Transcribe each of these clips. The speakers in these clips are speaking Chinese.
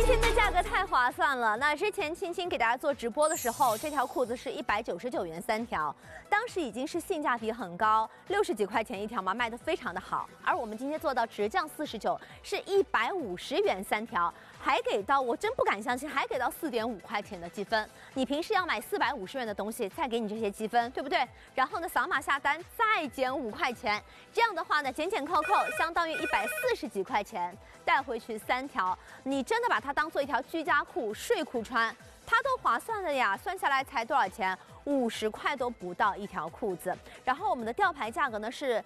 今天的价格太划算了。那之前青青给大家做直播的时候，这条裤子是199元3条，当时已经是性价比很高，60几块钱一条嘛，卖得非常的好。而我们今天做到直降49，是150元3条，还给到我真不敢相信，还给到4.5块钱的积分。你平时要买450元的东西，再给你这些积分，对不对？然后呢，扫码下单再减5块钱，这样的话呢，减减扣扣相当于140几块钱，带回去3条，你真的把它当做一条居家裤、睡裤穿，它都划算了呀！算下来才多少钱？50块都不到一条裤子。然后我们的吊牌价格呢是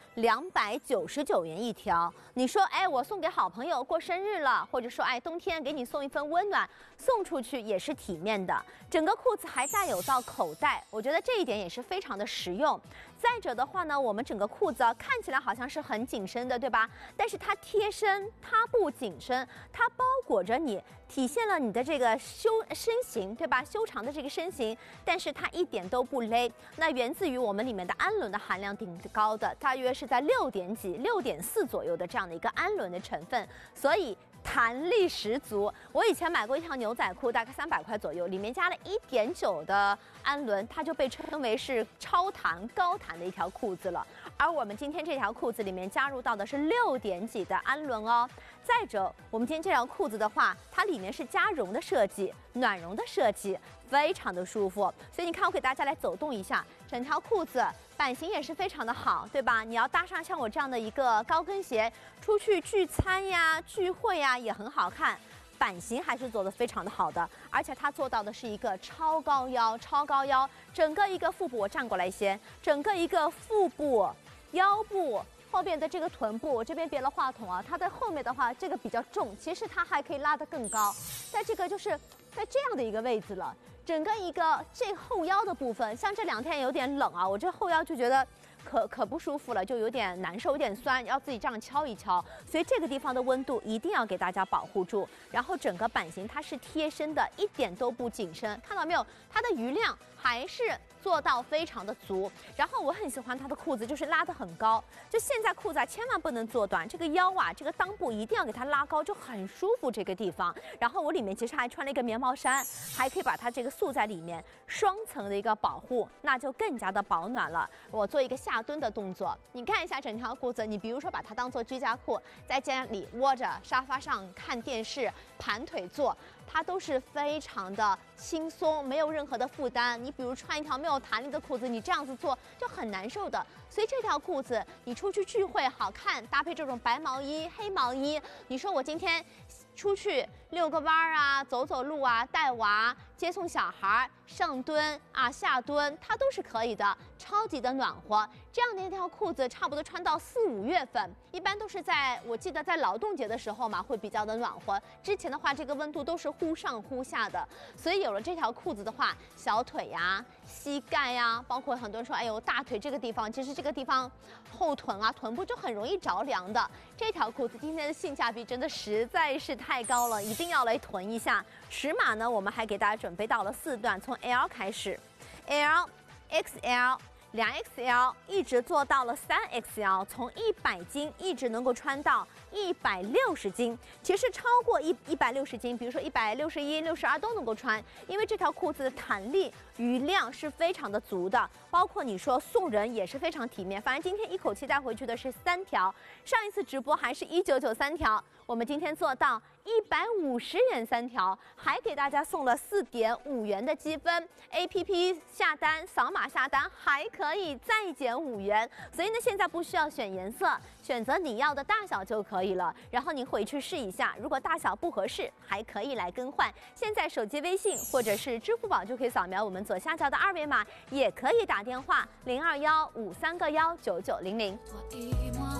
299元一条。你说，哎，我送给好朋友过生日了，或者说，哎，冬天给你送一份温暖，送出去也是体面的。整个裤子还带有到口袋，我觉得这一点也是非常的实用。再者的话呢，我们整个裤子看起来好像是很紧身的，对吧？但是它贴身，它不紧身，它包裹着你，体现了你的这个身形，对吧？修长的这个身形，但是它一点都不勒。那源自于我们里面的氨纶的含量挺高的，大约是在6点几、6.4左右的这样的一个氨纶的成分，所以弹力十足。我以前买过一条牛仔裤，大概300块左右，里面加了1.9的氨纶，它就被称为是超弹、高弹的一条裤子了。而我们今天这条裤子里面加入到的是6点几的氨纶哦。再者，我们今天这条裤子的话，它里面是加绒的设计，暖绒的设计，非常的舒服。所以你看，我给大家来走动一下，整条裤子版型也是非常的好，对吧？你要搭上像我这样的一个高跟鞋，出去聚餐呀、聚会呀也很好看。版型还是做得非常的好的，而且它做到的是一个超高腰，整个一个腹部我站过来一些，整个一个腹部、腰部。后边的这个臀部，我这边别了话筒啊，它在后面的话，这个比较重，其实它还可以拉得更高，在这个就是在这样的一个位置了，整个一个这后腰的部分，像这2天有点冷啊，我这后腰就觉得可不舒服了，就有点难受，有点酸，要自己这样敲一敲，所以这个地方的温度一定要给大家保护住。然后整个版型它是贴身的，一点都不紧身，看到没有？它的余量还是做到非常的足。然后我很喜欢它的裤子，就是拉得很高。就现在裤子千万不能做短，这个腰啊，这个裆部一定要给它拉高，就很舒服这个地方。然后我里面其实还穿了一个棉毛衫，还可以把它这个束在里面，双层的一个保护，那就更加的保暖了。我做一个下蹲的动作，你看一下整条裤子，你比如说把它当做居家裤，在家里窝着沙发上看电视，盘腿坐，它都是非常的轻松，没有任何的负担。你比如穿一条没有弹力的裤子，你这样子做就很难受的。所以这条裤子你出去聚会好看，搭配这种白毛衣、黑毛衣，你说我今天出去遛个弯啊，走走路啊，带娃、接送小孩、上蹲啊、下蹲，它都是可以的，超级的暖和。这样的一条裤子，差不多穿到4、5月份，一般都是我记得在劳动节的时候嘛，会比较的暖和。之前的话，这个温度都是忽上忽下的，所以有了这条裤子的话，小腿呀、膝盖呀，包括很多人说，哎呦，大腿这个地方，其实这个地方后臀啊、臀部就很容易着凉的。这条裤子今天的性价比真的实在是太高了，一定要来囤一下。尺码呢，我们还给大家准备到了4段，从 L 开始 ，L、XL。2XL 一直做到了3XL， 从100斤一直能够穿到160斤，其实超过160斤，比如说161、62都能够穿，因为这条裤子的弹力、余量是非常的足的，包括你说送人也是非常体面。反正今天一口气带回去的是3条，上一次直播还是199-3条，我们今天做到150元3条，还给大家送了4.5元的积分 ，APP 下单扫码下单还可以再减5元，所以呢现在不需要选颜色，选择你要的大小就可以了。然后你回去试一下，如果大小不合适，还可以来更换。现在手机微信或者是支付宝就可以扫描我们左下角的2维码，也可以打电话0215319900。